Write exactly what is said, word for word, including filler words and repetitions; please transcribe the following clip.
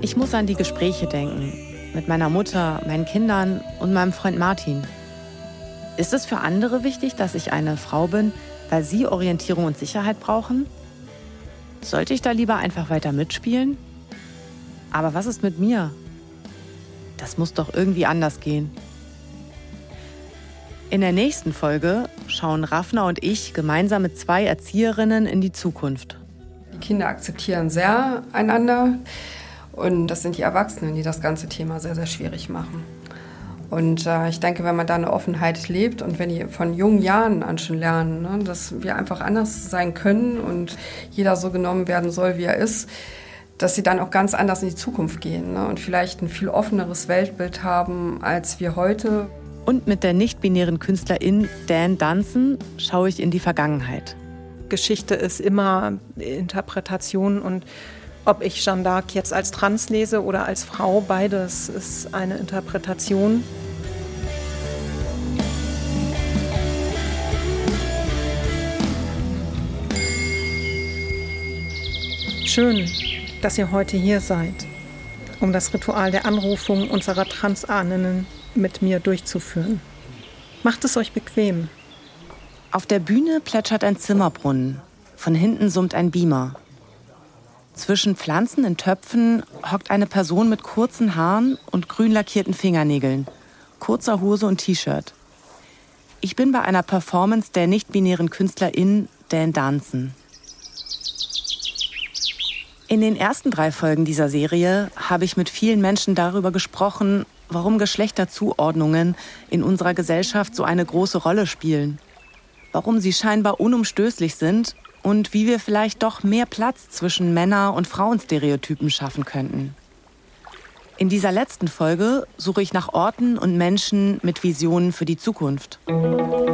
Ich muss an die Gespräche denken. Mit meiner Mutter, meinen Kindern und meinem Freund Martin. Ist es für andere wichtig, dass ich eine Frau bin, weil sie Orientierung und Sicherheit brauchen? Sollte ich da lieber einfach weiter mitspielen? Aber was ist mit mir? Das muss doch irgendwie anders gehen. In der nächsten Folge schauen Rafna und ich gemeinsam mit zwei Erzieherinnen in die Zukunft. Die Kinder akzeptieren sehr einander und das sind die Erwachsenen, die das ganze Thema sehr, sehr schwierig machen. Und äh, ich denke, wenn man da eine Offenheit lebt und wenn die von jungen Jahren an schon lernen, ne, dass wir einfach anders sein können und jeder so genommen werden soll, wie er ist, dass sie dann auch ganz anders in die Zukunft gehen, ne, und vielleicht ein viel offeneres Weltbild haben als wir heute. Und mit der nicht-binären Künstlerin Dan Dunson schaue ich in die Vergangenheit. Geschichte ist immer Interpretation und ob ich Jeanne d'Arc jetzt als trans lese oder als Frau, beides ist eine Interpretation. Schön, dass ihr heute hier seid, um das Ritual der Anrufung unserer Transahninnen mit mir durchzuführen. Macht es euch bequem. Auf der Bühne plätschert ein Zimmerbrunnen. Von hinten summt ein Beamer. Zwischen Pflanzen in Töpfen hockt eine Person mit kurzen Haaren und grün lackierten Fingernägeln, kurzer Hose und T-Shirt. Ich bin bei einer Performance der nicht-binären Künstlerin Dan Dunson. In den ersten drei Folgen dieser Serie habe ich mit vielen Menschen darüber gesprochen, warum Geschlechterzuordnungen in unserer Gesellschaft so eine große Rolle spielen. Warum sie scheinbar unumstößlich sind und wie wir vielleicht doch mehr Platz zwischen Männer- und Frauenstereotypen schaffen könnten. In dieser letzten Folge suche ich nach Orten und Menschen mit Visionen für die Zukunft.